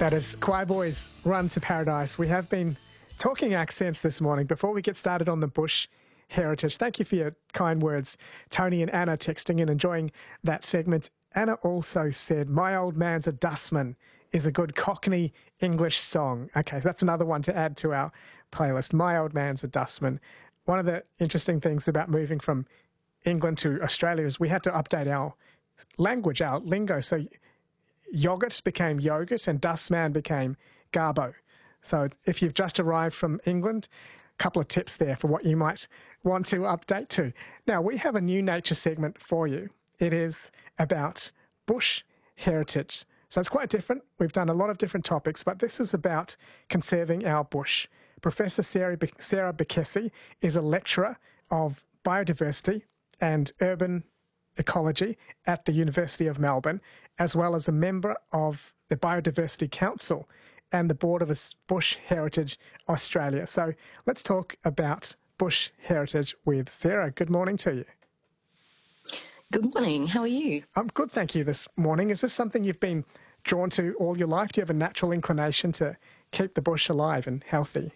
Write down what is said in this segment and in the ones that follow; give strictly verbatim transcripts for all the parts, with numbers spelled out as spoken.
That is Choir Boys, Run to Paradise. We have been talking accents this morning. Before we get started on the bush heritage, thank you for your kind words, Tony and Anna texting in, enjoying that segment. Anna also said, "My Old Man's a Dustman" is a good Cockney English song. Okay, that's another one to add to our playlist. My Old Man's a Dustman. One of the interesting things about moving from England to Australia is we had to update our language, our lingo. So yogurt became yogurt and dustman became garbo. So if you've just arrived from England, a couple of tips there for what you might want to update to. Now, we have a new nature segment for you. It is about bush heritage. So it's quite different. We've done a lot of different topics, but this is about conserving our bush. Professor Sarah, Be- Sarah Bekesi is a lecturer of biodiversity and urban ecology at the University of Melbourne, as well as a member of the Biodiversity Council and the Board of Bush Heritage Australia. So let's talk about bush heritage with Sarah. Good morning to you. Good morning. How are you? I'm good, thank you, this morning. Is this something you've been drawn to all your life? Do you have a natural inclination to keep the bush alive and healthy?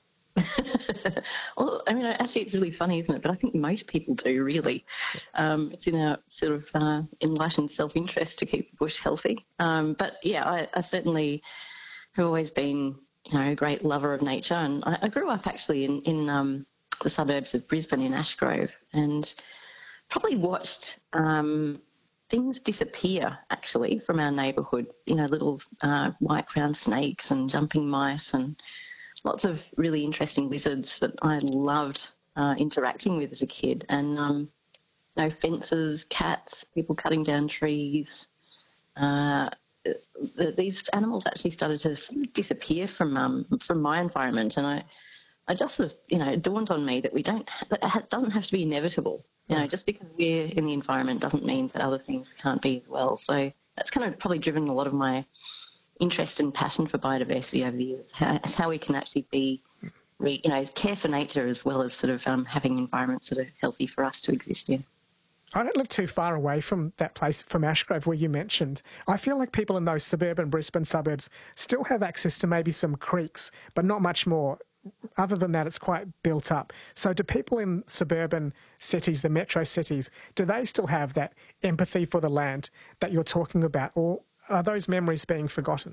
Well, I mean, actually, it's really funny, isn't it? But I think most people do, really. Um, it's in our sort of uh, enlightened self-interest to keep the bush healthy. Um, but, yeah, I, I certainly have always been, you know, a great lover of nature. And I, I grew up, actually, in, in um, the suburbs of Brisbane in Ashgrove, and probably watched um, things disappear, actually, from our neighbourhood. You know, little uh, white-crowned snakes and jumping mice and lots of really interesting lizards that I loved uh, interacting with as a kid. And, um, you know, fences, cats, people cutting down trees. Uh, the, these animals actually started to sort of disappear from um, from my environment. And I, I just sort of, you know, it dawned on me that we don't, that it doesn't have to be inevitable. You know, just because we're in the environment doesn't mean that other things can't be as well. So that's kind of probably driven a lot of my interest and passion for biodiversity over the years. How, how we can actually be, you know, care for nature as well as sort of um, having environments that are healthy for us to exist in. I don't live too far away from that place, from Ashgrove, where you mentioned. I feel like people in those suburban Brisbane suburbs still have access to maybe some creeks, but not much more. Other than that, it's quite built up. So do people in suburban cities, the metro cities, do they still have that empathy for the land that you're talking about, or are those memories being forgotten?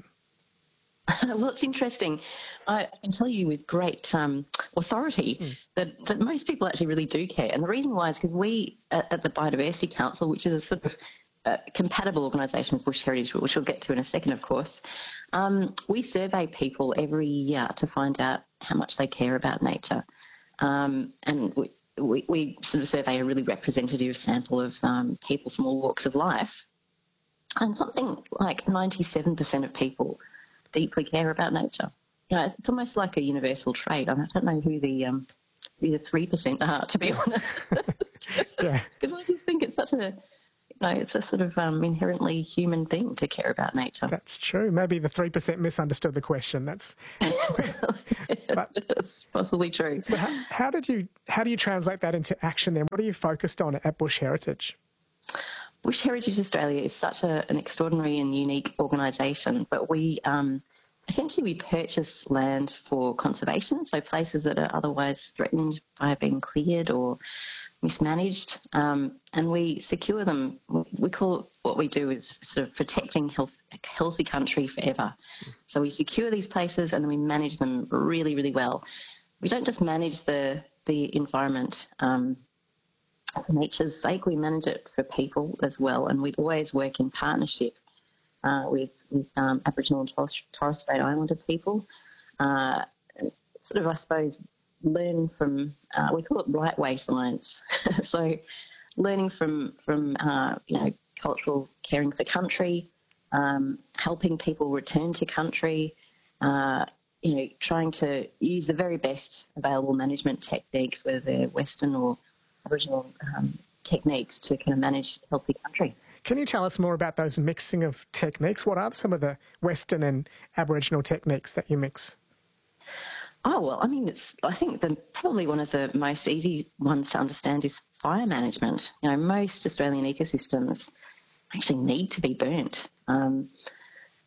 Well, it's interesting. I can tell you with great um, authority mm. that, that most people actually really do care. And the reason why is because we at, at the Biodiversity Council, which is a sort of uh, compatible organisation with Bush Heritage, which we'll get to in a second, of course, um, we survey people every year to find out how much they care about nature. Um, and we, we, we sort of survey a really representative sample of um, people from all walks of life. And something like ninety-seven percent of people deeply care about nature. You know, it's almost like a universal trait. I don't know who the um, who the three percent are, to be honest. Yeah. Because I just think it's such a, you know, it's a sort of um, inherently human thing to care about nature. That's true. Maybe the three percent misunderstood the question. That's, but, that's possibly true. So how, how did you how do you translate that into action then? What are you focused on at Bush Heritage? Bush Heritage Australia is such a, an extraordinary and unique organisation, but we um, essentially we purchase land for conservation, so places that are otherwise threatened by being cleared or mismanaged, um, and we secure them. We call it, what we do is sort of protecting health, healthy country forever. So we secure these places and then we manage them really, really well. We don't just manage the, the environment um, for nature's sake, we manage it for people as well, and we always work in partnership uh, with, with um, Aboriginal and Torres, Torres Strait Islander people. Uh, sort of, I suppose, learn from, uh, we call it right way science. So learning from, from uh, you know, cultural caring for country, um, helping people return to country, uh, you know, trying to use the very best available management technique, whether they're Western or Aboriginal um, techniques to kind of manage healthy country. Can you tell us more about those mixing of techniques? What are some of the Western and Aboriginal techniques that you mix? Oh, well, I mean, it's. I think the, probably one of the most easy ones to understand is fire management. You know, most Australian ecosystems actually need to be burnt. Um,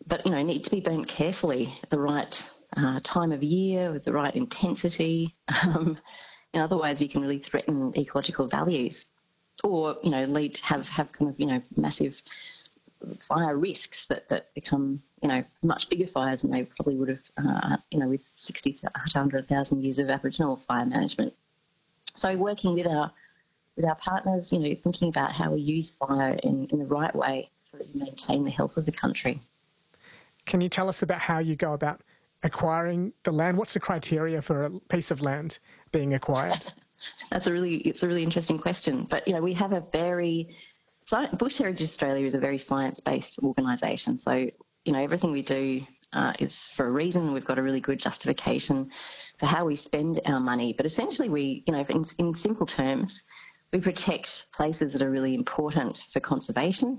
but, you know, need to be burnt carefully at the right uh, time of year with the right intensity. Um, and otherwise you can really threaten ecological values or, you know, lead to have, have kind of, you know, massive fire risks that, that become, you know, much bigger fires than they probably would have, uh, you know, with sixty to one hundred thousand years of Aboriginal fire management. So working with our with our partners, you know, thinking about how we use fire in, in the right way so that we maintain the health of the country. Can you tell us about how you go about acquiring the land? What's the criteria for a piece of land being acquired? That's a really, it's a really interesting question. But, you know, we have a very, Bush Heritage Australia is a very science-based organisation. So, you know, everything we do uh, is for a reason. We've got a really good justification for how we spend our money. But essentially we, you know, in, in simple terms, we protect places that are really important for conservation.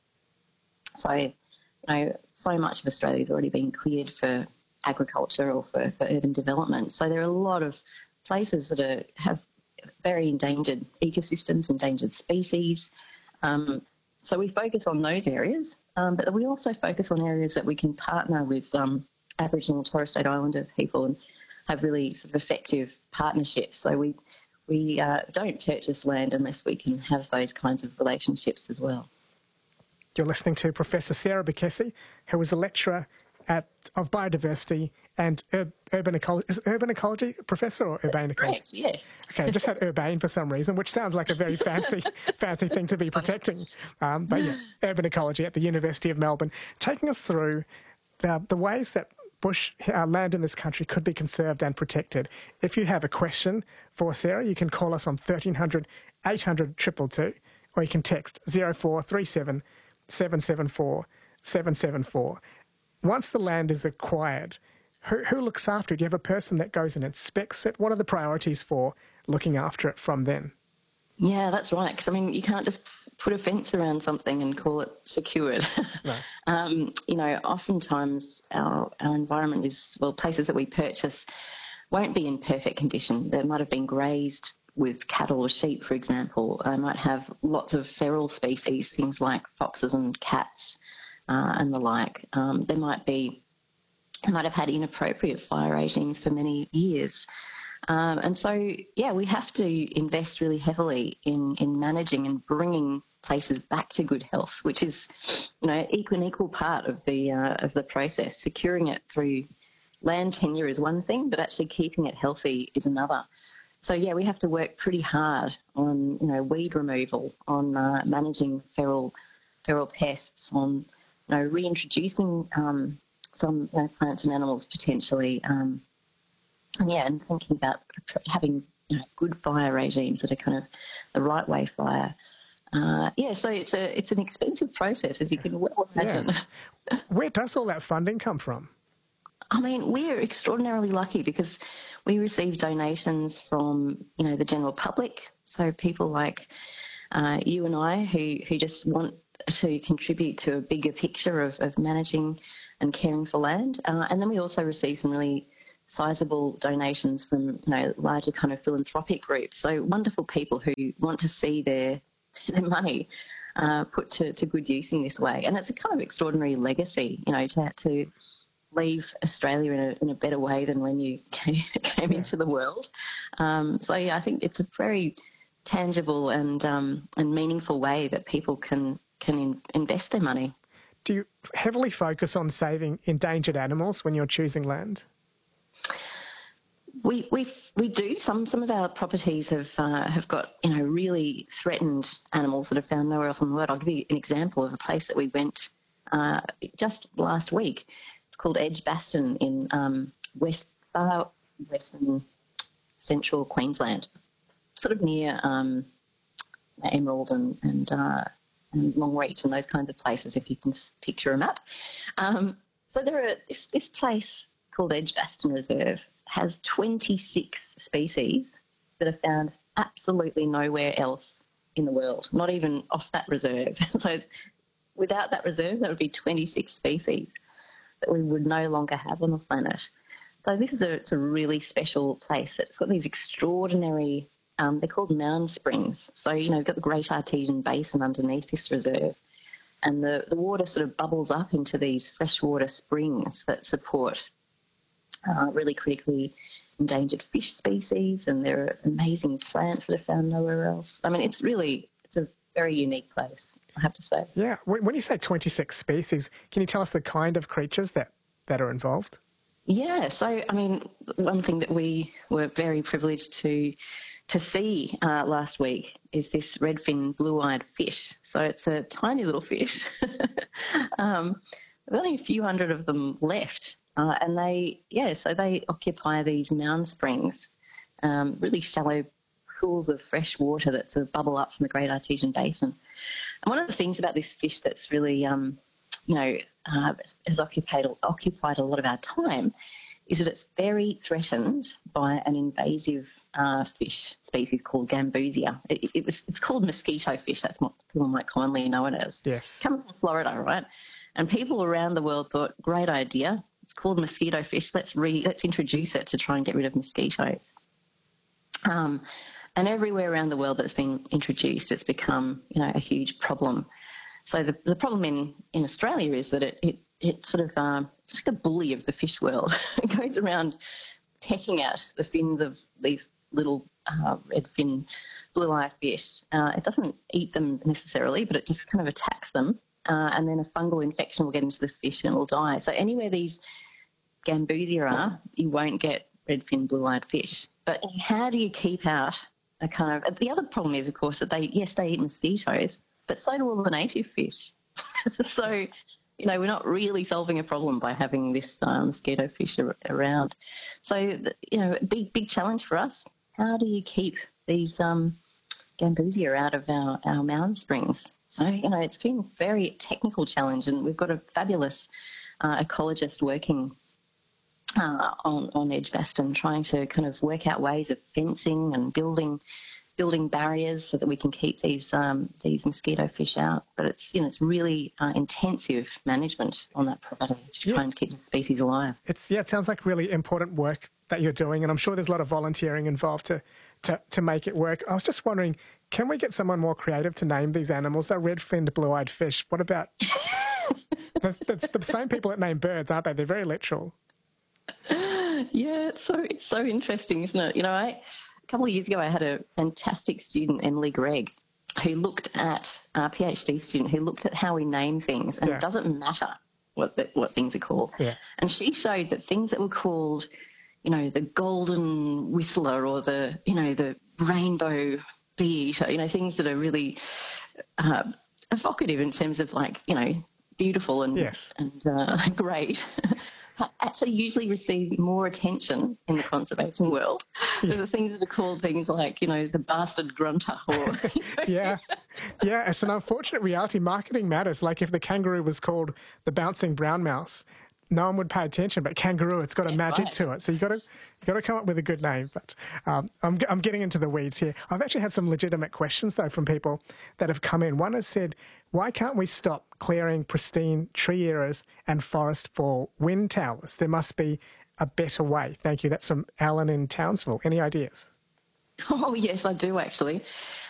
So, you know, so much of Australia has already been cleared for agriculture or for, for urban development. So there are a lot of places that are, have very endangered ecosystems, endangered species. Um, so we focus on those areas, um, but we also focus on areas that we can partner with um, Aboriginal and Torres Strait Islander people and have really sort of effective partnerships. So we we uh, don't purchase land unless we can have those kinds of relationships as well. You're listening to Professor Sarah Bekkesy, who is a lecturer at, of biodiversity and ur, urban ecology. Is it urban ecology, Professor, or urbane ecology? Correct, yes. Okay, I just had urbane for some reason, which sounds like a very fancy fancy thing to be protecting. Um, but yeah, urban ecology at the University of Melbourne, taking us through the, the ways that bush uh, land in this country could be conserved and protected. If you have a question for Sarah, you can call us on thirteen hundred, eight hundred, two two two, or you can text zero four three seven, seven seven four, seven seven four. Once the land is acquired, who, who looks after it? Do you have a person that goes and inspects it? What are the priorities for looking after it from then? Yeah, that's right. Because, I mean, you can't just put a fence around something and call it secured. No. um, you know, oftentimes our, our environment is, well, places that we purchase won't be in perfect condition. They might have been grazed with cattle or sheep, for example. They might have lots of feral species, things like foxes and cats uh, and the like. Um, there might be, they might have had inappropriate fire regimes for many years. Um, and so, yeah, we have to invest really heavily in, in managing and bringing places back to good health, which is, you know, equal, an equal part of the uh, of the process. Securing it through land tenure is one thing, but actually keeping it healthy is another. So, yeah, we have to work pretty hard on, you know, weed removal, on uh, managing feral feral pests, on, you know, reintroducing um, some, you know, plants and animals potentially. Um, And yeah, and thinking about having, you know, good fire regimes that are kind of the right way fire. Uh, yeah, so it's a it's an expensive process, as you can well imagine. Yeah. Where does all that funding come from? I mean, we're extraordinarily lucky because we receive donations from, you know, the general public. So people like uh, you and I who, who just want to contribute to a bigger picture of, of managing and caring for land. Uh, and then we also receive some really sizable donations from, you know, larger kind of philanthropic groups. So wonderful people who want to see their their money uh, put to, to good use in this way. And it's a kind of extraordinary legacy, you know, to to leave Australia in a, in a better way than when you came, came yeah. into the world. Um, so, yeah, I think it's a very tangible and um, and meaningful way that people can, can in, invest their money. Do you heavily focus on saving endangered animals when you're choosing land? We we we do. Some some of our properties have uh, have got, you know, really threatened animals that are found nowhere else in the world. I'll give you an example of a place that we went uh, just last week. It's called Edgbaston in um, west far western central Queensland, sort of near um, Emerald and and, uh, and Longreach and those kinds of places. If you can picture a map. Um, so there are this this place called Edgbaston Reserve has twenty-six species that are found absolutely nowhere else in the world, not even off that reserve. So without that reserve, there would be twenty-six species that we would no longer have on the planet. So this is a, it's a really special place. It's got these extraordinary, um, they're called mound springs. So, you know, you've got the Great Artesian Basin underneath this reserve. and the, the water sort of bubbles up into these freshwater springs that support uh, really critically endangered fish species, and there are amazing plants that are found nowhere else. I mean, it's really, it's a very unique place, I have to say. Yeah. When you say twenty-six species, can you tell us the kind of creatures that, that are involved? Yeah, so, I mean, one thing that we were very privileged to to see uh, last week is this redfin blue-eyed fish. So it's a tiny little fish. um, there's only a few hundred of them left. Uh, and they, yeah, so they occupy these mound springs, um, really shallow pools of fresh water that sort of bubble up from the Great Artesian Basin. And one of the things about this fish that's really, um, you know, uh, has occupied, occupied a lot of our time is that it's very threatened by an invasive uh, fish species called Gambusia. It, it was, it's called mosquito fish. That's what people might commonly know it as. Yes. It comes from Florida, right? And people around the world thought, great idea. It's called mosquito fish. Let's re, let's introduce it to try and get rid of mosquitoes. Um, and everywhere around the world that's been introduced, it's become, you know, a huge problem. So the, the problem in, in Australia is that it, it, it sort of, um, it's like a bully of the fish world. It goes around pecking at the fins of these little uh, redfin blue-eyed fish. Uh, it doesn't eat them necessarily, but it just kind of attacks them. Uh, and then a fungal infection will get into the fish and it will die. So anywhere these Gambusia are, you won't get redfin blue-eyed fish. But how do you keep out a kind of... The other problem is, of course, that they, yes, they eat mosquitoes, but so do all the native fish. So, you know, we're not really solving a problem by having this um, mosquito fish ar- around. So, you know, a big, big challenge for us. How do you keep these um, Gambusia out of our, our mound springs? So, you know, it's been a very technical challenge, and we've got a fabulous uh, ecologist working uh, on, on Edgbaston trying to kind of work out ways of fencing and building building barriers so that we can keep these um, these mosquito fish out. But it's, you know, it's really uh, intensive management on that property to Yeah. try and keep the species alive. It's yeah, it sounds like really important work that you're doing, and I'm sure there's a lot of volunteering involved to, to, to make it work. I was just wondering, can we get someone more creative to name these animals? They're red-finned blue-eyed fish. What about... that's, that's the same people that name birds, aren't they? They're very literal. Yeah, it's so it's so interesting, isn't it? You know, I, a couple of years ago I had a fantastic student, Emily Gregg, who looked at, a PhD student, who looked at how we name things, and Yeah. it doesn't matter what the, what things are called. Yeah. And she showed that things that were called, you know, the golden whistler or the, you know, the rainbow bee eater, you know, things that are really uh, evocative in terms of, like, you know, beautiful and, Yes. and uh, great, actually usually receive more attention in the conservation world than the things that are called things like, you know, the bastard grunter or... Yeah. Yeah, it's an unfortunate reality. Marketing matters. Like if the kangaroo was called the bouncing brown mouse, no one would pay attention, but kangaroo, it's got a Yeah, magic right. to it. So you've got to, you've got to come up with a good name. But um, I'm, I'm getting into the weeds here. I've actually had some legitimate questions, though, from people that have come in. One has said, why can't we stop clearing pristine tree areas and forest for wind towers? There must be a better way. Thank you. That's from Alan in Townsville. Any ideas? Oh, yes, I do, actually.